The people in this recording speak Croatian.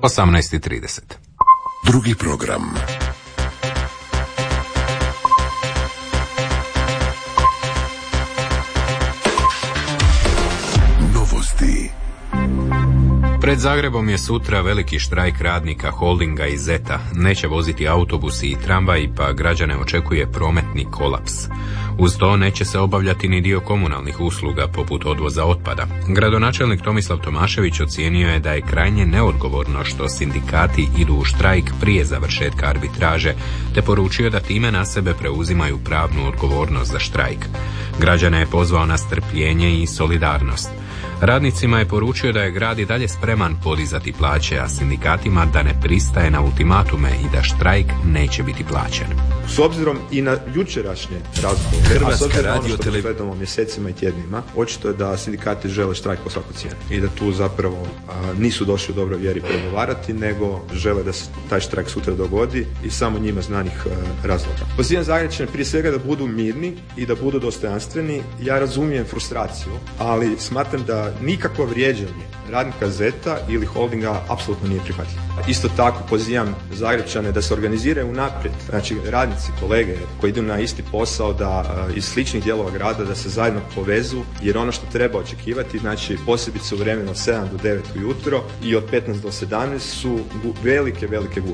18:30. Drugi program. Novosti. Pred Zagrebom je sutra veliki štrajk radnika Holdinga i Zeta. Neće voziti autobusi i tramvaji, pa građane očekuje prometni kolaps. Uz to neće se obavljati ni dio komunalnih usluga poput odvoza otpada. Gradonačelnik Tomislav Tomašević ocijenio je da je krajnje neodgovorno što sindikati idu u štrajk prije završetka arbitraže, te poručio da time na sebe preuzimaju pravnu odgovornost za štrajk. Građane je pozvao na strpljenje i solidarnost. Radnicima je poručio da je grad i dalje spreman podizati plaće, a sindikatima da ne pristaje na ultimatume i da štrajk neće biti plaćen. S obzirom i na jučerašnje razgovore, a s obzirom na ono što gledamo mjesecima i tjednima, očito je da sindikati žele štrajk po svaku cijenu i da tu zapravo nisu došli u dobroj vjeri pregovarati, nego žele da se taj štrajk sutra dogodi i samo njima znanih razloga. Pozivam Zagrepčane prije svega da budu mirni i da budu dostojanstveni. Ja razumijem frustraciju, ali smatram da nikakvo vrijeđanje radnika Zeta ili Holdinga apsolutno nije prihvatljivo. Isto tako pozivam Zagrepčane da se organiziraju unaprijed, znači radnici, kolege koji idu na isti posao, da iz sličnih dijelova grada da se zajedno povezu, jer ono što treba očekivati, znači posebice u vremenu od 7 do 9 ujutro i od 15 do 17 su velike gužve.